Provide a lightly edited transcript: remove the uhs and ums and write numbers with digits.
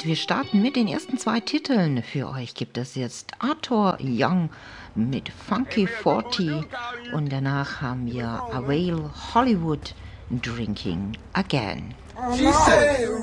wir starten mit den ersten 2 Titeln. Für euch gibt es jetzt Arthur Young mit Funky 40 und danach haben wir Avail Hollywood Drinking Again. She said